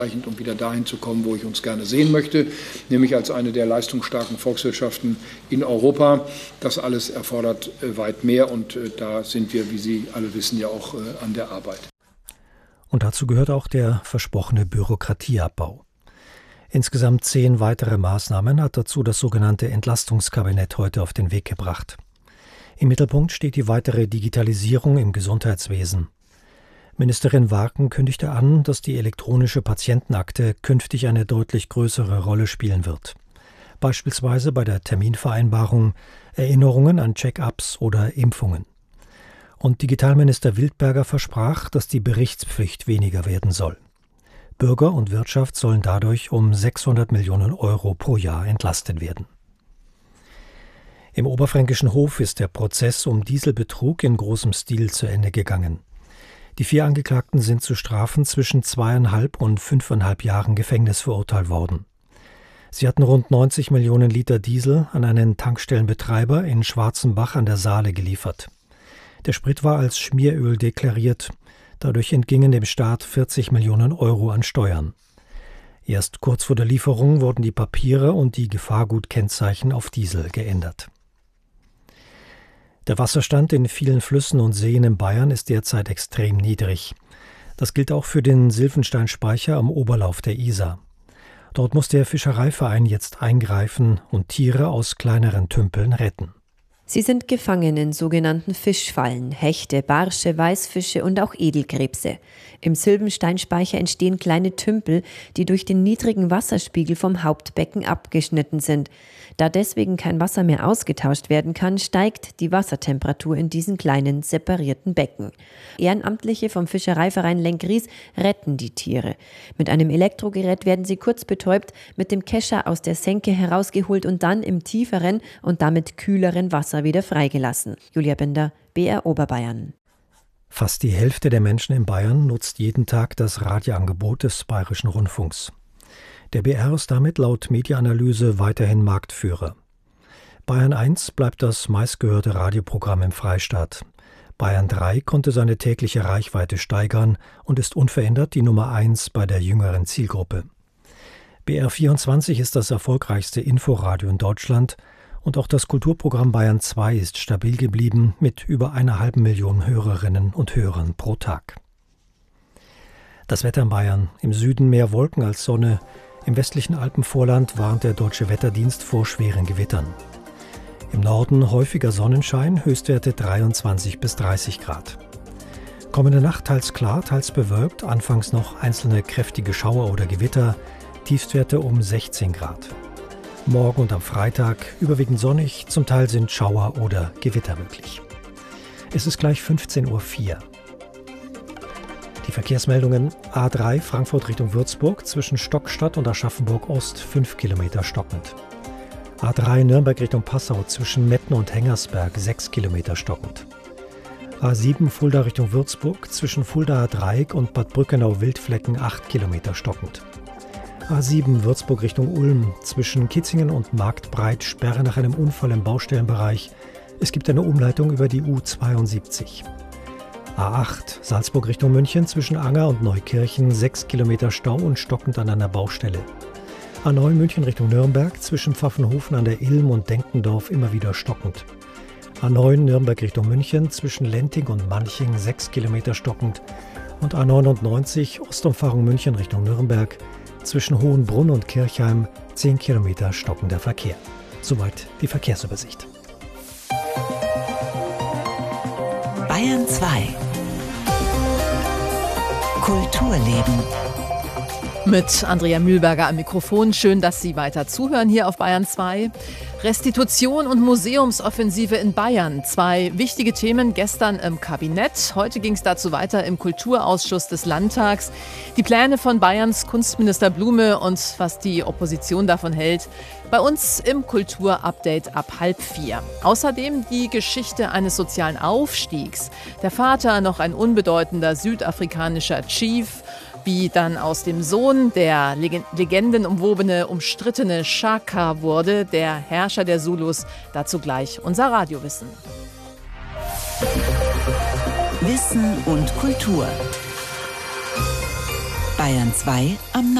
um wieder dahin zu kommen, wo ich uns gerne sehen möchte, nämlich als eine der leistungsstarken Volkswirtschaften in Europa. Das alles erfordert weit mehr und da sind wir, wie Sie alle wissen, ja auch an der Arbeit. Und dazu gehört auch der versprochene Bürokratieabbau. Insgesamt 10 weitere Maßnahmen hat dazu das sogenannte Entlastungskabinett heute auf den Weg gebracht. Im Mittelpunkt steht die weitere Digitalisierung im Gesundheitswesen. Ministerin Warken kündigte an, dass die elektronische Patientenakte künftig eine deutlich größere Rolle spielen wird. Beispielsweise bei der Terminvereinbarung, Erinnerungen an Check-ups oder Impfungen. Und Digitalminister Wildberger versprach, dass die Berichtspflicht weniger werden soll. Bürger und Wirtschaft sollen dadurch um 600 Millionen Euro pro Jahr entlastet werden. Im oberfränkischen Hof ist der Prozess um Dieselbetrug in großem Stil zu Ende gegangen. Die 4 Angeklagten sind zu Strafen zwischen 2,5 und 5,5 Jahren Gefängnis verurteilt worden. Sie hatten rund 90 Millionen Liter Diesel an einen Tankstellenbetreiber in Schwarzenbach an der Saale geliefert. Der Sprit war als Schmieröl deklariert. Dadurch entgingen dem Staat 40 Millionen Euro an Steuern. Erst kurz vor der Lieferung wurden die Papiere und die Gefahrgutkennzeichen auf Diesel geändert. Der Wasserstand in vielen Flüssen und Seen in Bayern ist derzeit extrem niedrig. Das gilt auch für den Silfensteinspeicher am Oberlauf der Isar. Dort muss der Fischereiverein jetzt eingreifen und Tiere aus kleineren Tümpeln retten. Sie sind gefangen in sogenannten Fischfallen, Hechte, Barsche, Weißfische und auch Edelkrebse. Im Silbensteinspeicher entstehen kleine Tümpel, die durch den niedrigen Wasserspiegel vom Hauptbecken abgeschnitten sind. Da deswegen kein Wasser mehr ausgetauscht werden kann, steigt die Wassertemperatur in diesen kleinen separierten Becken. Ehrenamtliche vom Fischereiverein Lenkries retten die Tiere. Mit einem Elektrogerät werden sie kurz betäubt, mit dem Kescher aus der Senke herausgeholt und dann im tieferen und damit kühleren Wasser wieder freigelassen. Julia Binder, BR Oberbayern. Fast die Hälfte der Menschen in Bayern nutzt jeden Tag das Radioangebot des Bayerischen Rundfunks. Der BR ist damit laut Mediaanalyse weiterhin Marktführer. Bayern 1 bleibt das meistgehörte Radioprogramm im Freistaat. Bayern 3 konnte seine tägliche Reichweite steigern und ist unverändert die Nummer 1 bei der jüngeren Zielgruppe. BR24 ist das erfolgreichste Inforadio in Deutschland und auch das Kulturprogramm Bayern 2 ist stabil geblieben mit über 1,5 Millionen Hörerinnen und Hörern pro Tag. Das Wetter in Bayern: im Süden mehr Wolken als Sonne. Im westlichen Alpenvorland warnt der Deutsche Wetterdienst vor schweren Gewittern. Im Norden häufiger Sonnenschein, Höchstwerte 23 bis 30 Grad. Kommende Nacht teils klar, teils bewölkt, anfangs noch einzelne kräftige Schauer oder Gewitter, Tiefstwerte um 16 Grad. Morgen und am Freitag überwiegend sonnig, zum Teil sind Schauer oder Gewitter möglich. Es ist gleich 15:04 Uhr. Die Verkehrsmeldungen: A3 Frankfurt Richtung Würzburg zwischen Stockstadt und Aschaffenburg Ost 5 Kilometer stockend. A3 Nürnberg Richtung Passau zwischen Metten und Hengersberg 6 Kilometer stockend. A7 Fulda Richtung Würzburg zwischen Fuldaer Dreieck und Bad Brückenau-Wildflecken 8 Kilometer stockend. A7 Würzburg Richtung Ulm zwischen Kitzingen und Marktbreit Sperre nach einem Unfall im Baustellenbereich. Es gibt eine Umleitung über die U72. A8 Salzburg Richtung München zwischen Anger und Neukirchen 6 Kilometer Stau und stockend an einer Baustelle. A9 München Richtung Nürnberg zwischen Pfaffenhofen an der Ilm und Denkendorf immer wieder stockend. A9 Nürnberg Richtung München zwischen Lenting und Manching 6 Kilometer stockend. Und A99 Ostumfahrung München Richtung Nürnberg zwischen Hohenbrunn und Kirchheim 10 Kilometer stockender Verkehr. Soweit die Verkehrsübersicht. Bayern 2 Kulturleben mit Andrea Mühlberger am Mikrofon. Schön, dass Sie weiter zuhören hier auf Bayern 2. Restitution und Museumsoffensive in Bayern. 2 wichtige Themen gestern im Kabinett. Heute ging es dazu weiter im Kulturausschuss des Landtags. Die Pläne von Bayerns Kunstminister Blume und was die Opposition davon hält. Bei uns im Kulturupdate ab 3:30. Außerdem die Geschichte eines sozialen Aufstiegs. Der Vater, noch ein unbedeutender südafrikanischer Chief, wie dann aus dem Sohn der legendenumwobene, umstrittene Shaka wurde, der Herrscher der Zulus. Dazu gleich unser Radiowissen. Wissen und Kultur. Bayern 2 am